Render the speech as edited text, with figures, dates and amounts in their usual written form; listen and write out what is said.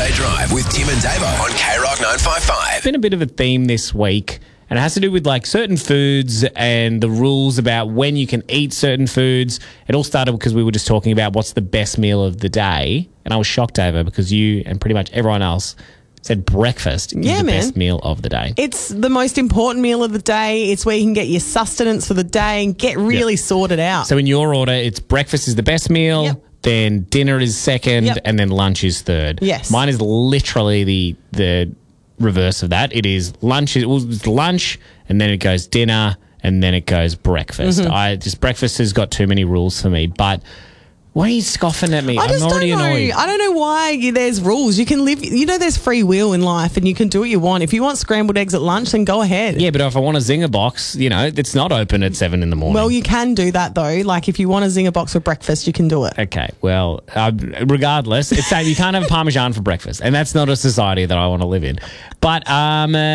Saturday Drive with Tim and Davo on K-Rock 955. Been a bit of a theme this week, and it has to do with like certain foods and the rules about when you can eat certain foods. It all started because we were just talking about what's the best meal of the day, and I was shocked, Davo, because you and pretty much everyone else said breakfast is the best meal of the day. It's the most important meal of the day. It's where you can get your sustenance for the day and get really sorted out. So in your order, it's breakfast is the best meal, then dinner is second, and then lunch is third. Yes. Mine is literally the reverse of that. It is lunch, it's lunch, and then it goes dinner, and then it goes breakfast. Breakfast has got too many rules for me, but why are you scoffing at me? I just I'm already don't know. annoyed. I don't know why there's rules. You can live, there's free will in life and you can do what you want. If you want scrambled eggs at lunch, then go ahead. Yeah, but if I want a Zinger box, it's not open at 7 in the morning. Well, you can do that though. Like if you want a Zinger box for breakfast, you can do it. Okay, well, regardless, it's saying you can't have Parmesan for breakfast, and that's not a society that I want to live in. But